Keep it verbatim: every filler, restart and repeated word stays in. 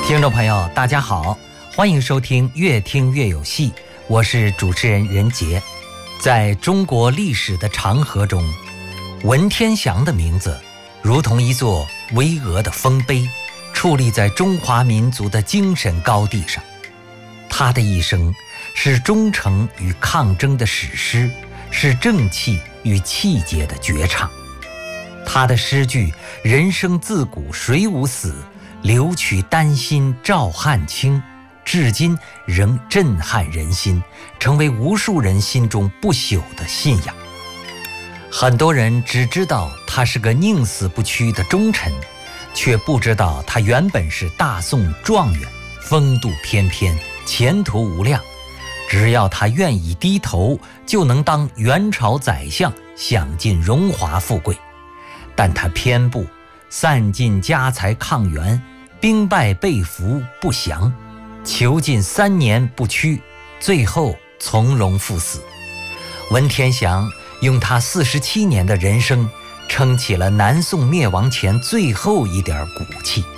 听众朋友大家好，欢迎收听越听越有戏，我是主持人任杰。在中国历史的长河中，文天祥的名字如同一座巍峨的丰碑，矗立在中华民族的精神高地上。他的一生是忠诚与抗争的史诗，是正气与气节的绝唱。他的诗句“人生自古谁无死，留取丹心照汗青”，至今仍震撼人心，成为无数人心中不朽的信仰。很多人只知道他是个宁死不屈的忠臣，却不知道他原本是大宋状元，风度翩翩，前途无量。只要他愿意低头，就能当元朝宰相，享尽荣华富贵。但他偏不，散尽家财抗元，兵败被俘不降，囚禁三年不屈，最后从容赴死。文天祥用他四十七年的人生，撑起了南宋灭亡前最后一点骨气。